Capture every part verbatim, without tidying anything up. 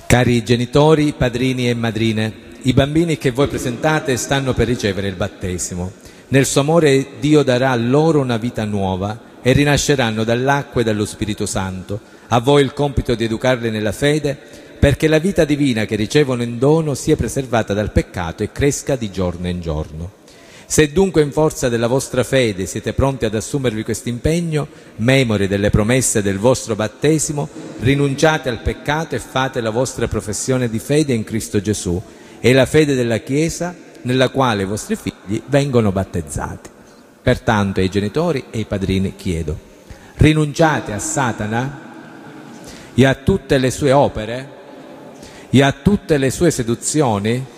Cari genitori, padrini e madrine, i bambini che voi presentate stanno per ricevere il battesimo. Nel suo amore Dio darà loro una vita nuova e rinasceranno dall'acqua e dallo Spirito Santo. A voi il compito di educarli nella fede, perché la vita divina che ricevono in dono sia preservata dal peccato e cresca di giorno in giorno. Se dunque in forza della vostra fede siete pronti ad assumervi questo impegno, memori delle promesse del vostro battesimo, rinunciate al peccato e fate la vostra professione di fede in Cristo Gesù e la fede della Chiesa nella quale i vostri figli vengono battezzati. Pertanto ai genitori e ai padrini chiedo: rinunciate a Satana e a tutte le sue opere e a tutte le sue seduzioni.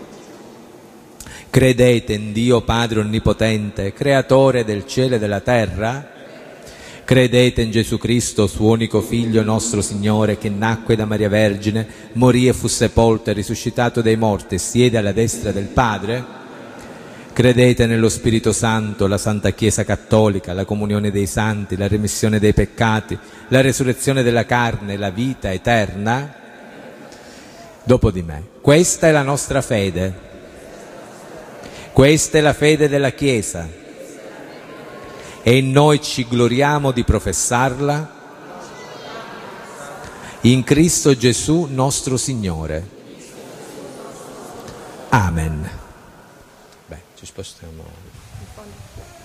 Credete in Dio Padre Onnipotente, Creatore del cielo e della terra? Credete in Gesù Cristo, suo unico Figlio, nostro Signore, che nacque da Maria Vergine, morì e fu sepolto e risuscitato dai morti e siede alla destra del Padre? Credete nello Spirito Santo, la Santa Chiesa Cattolica, la comunione dei santi, la remissione dei peccati, la resurrezione della carne, la vita eterna? Dopo di me. Questa è la nostra fede. Questa è la fede della Chiesa e noi ci gloriamo di professarla in Cristo Gesù nostro Signore. Amen. Beh, ci spostiamo.